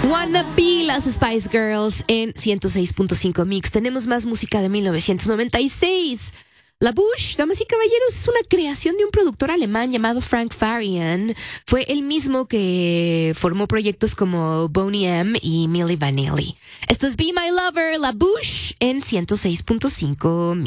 Wanna Be, las Spice Girls en 106.5 Mix. Tenemos más música de 1996. La Bush, damas y caballeros, es una creación de un productor alemán llamado Frank Farian. Fue el mismo que formó proyectos como Boney M y Milli Vanilli. Esto es Be My Lover, La Bush en 106.5 Mix.